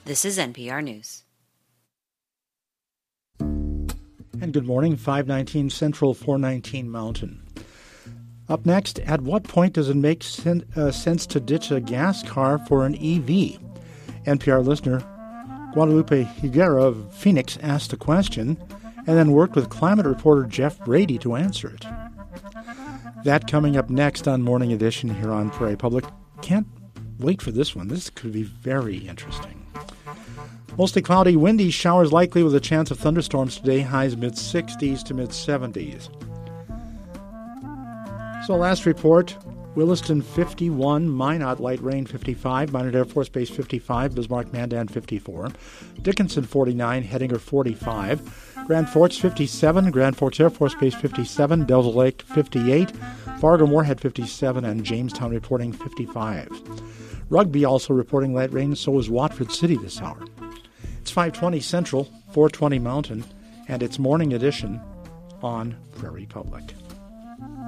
This is NPR News. And good morning, 519 Central, 419 Mountain. Up next, at what point does it make sense to ditch a gas car for an EV? NPR listener Guadalupe Higuera of Phoenix asked the question and then worked with climate reporter Jeff Brady to answer it. That coming up next on Morning Edition here on Prairie Public. Can't wait for this one. This could be very interesting. Mostly cloudy, windy, showers likely with a chance of thunderstorms today, highs mid-60s to mid-70s. So last report, Williston 51, Minot light rain 55, Minot Air Force Base 55, Bismarck Mandan 54, Dickinson 49, Hettinger 45, Grand Forks 57, Grand Forks Air Force Base 57, Devil Lake 58, Fargo Moorhead 57, and Jamestown reporting 55. Rugby also reporting light rain, so is Watford City this hour. It's 520 Central, 420 Mountain, and it's Morning Edition on Prairie Public.